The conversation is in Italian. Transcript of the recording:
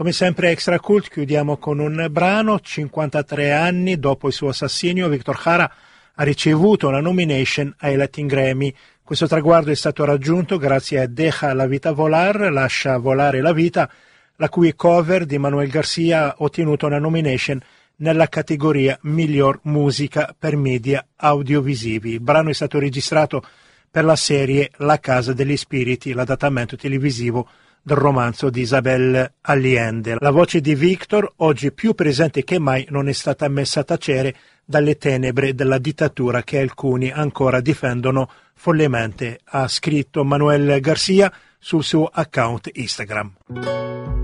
Come sempre Extra Cult chiudiamo con un brano. 53 anni dopo il suo assassinio, Victor Jara ha ricevuto una nomination ai Latin Grammy. Questo traguardo è stato raggiunto grazie a Deja la Vita Volar, Lascia volare la vita, la cui cover di Manuel Garcia ha ottenuto una nomination nella categoria Miglior musica per media audiovisivi. Il brano è stato registrato per la serie La Casa degli Spiriti, l'adattamento televisivo del romanzo di Isabel Allende. La voce di Victor, oggi più presente che mai, non è stata messa a tacere dalle tenebre della dittatura che alcuni ancora difendono follemente, ha scritto Manuel Garcia sul suo account Instagram.